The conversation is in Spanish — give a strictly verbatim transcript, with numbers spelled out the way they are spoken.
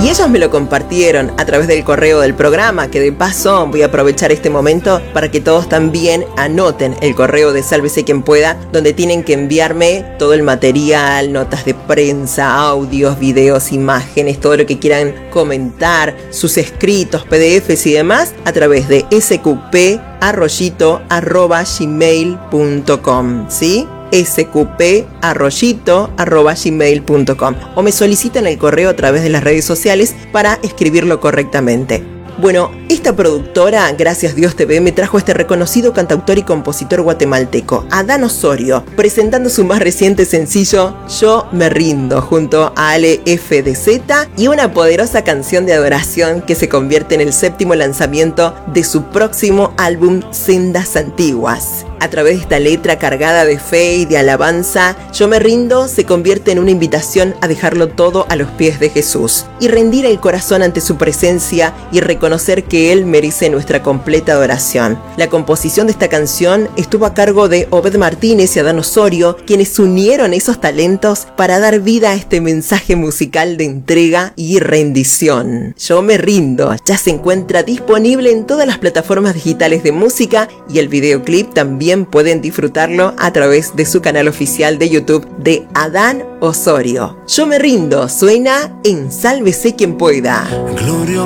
Y ellos me lo compartieron a través del correo del programa, que de paso voy a aprovechar este momento para que todos también anoten el correo de Sálvese Quien Pueda, donde tienen que enviarme todo el material, notas de prensa, audios, videos, imágenes, todo lo que quieran comentar, sus escritos, P D Fs y demás, a través de s q p arroyito arroba gmail punto com, ¿sí? s q p arroyito arroba gmail punto com, o me solicitan el correo a través de las redes sociales para escribirlo correctamente. Bueno, esta productora, Gracias Dios T V, me trajo este reconocido cantautor y compositor guatemalteco, Adán Osorio, presentando su más reciente sencillo, Yo Me Rindo, junto a Ale F D Z, y una poderosa canción de adoración que se convierte en el séptimo lanzamiento de su próximo álbum Sendas Antiguas. A través de esta letra cargada de fe y de alabanza, Yo Me Rindo se convierte en una invitación a dejarlo todo a los pies de Jesús y rendir el corazón ante su presencia y reconocer que Él merece nuestra completa adoración. La composición de esta canción estuvo a cargo de Obed Martínez y Adán Osorio, quienes unieron esos talentos para dar vida a este mensaje musical de entrega y rendición. Yo Me Rindo ya se encuentra disponible en todas las plataformas digitales de música y el videoclip también pueden disfrutarlo a través de su canal oficial de YouTube de Adán Osorio. Yo Me Rindo suena en Sálvese Quien Pueda. Gloria